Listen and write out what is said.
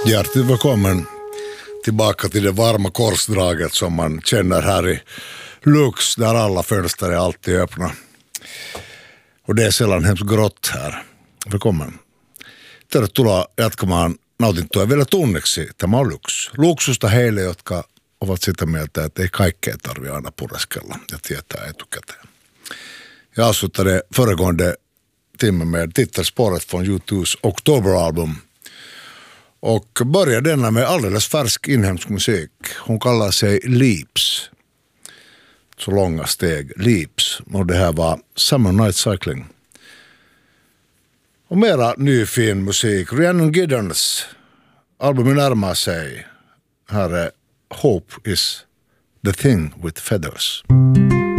Hjärtligt välkommen tillbaka till det varma korsdraget som man känner här i Lux, där alla fönster är alltid öppna. Och det är sällan hemskt grått här. Välkommen. Tervetuloa jatkamaan nautintoa vielä tunneksi. Tämä on Lux. Luksusta heille, jotka ovat sitä mieltä, että ei kaikkea tarvitse aina pureskella ja tietää etukäteen. Jag avslutade föregående timme med titelspåret från U2s Oktoberalbum. Och börjar denna med alldeles färsk inhemsk musik. Hon kallar sig Leaps. Så långa steg, Leaps. Och det här var Summer Night Cycling. Och mera ny fin musik. Rhiannon Giddens. Albumet närmar sig. Här är Hope is the thing with feathers.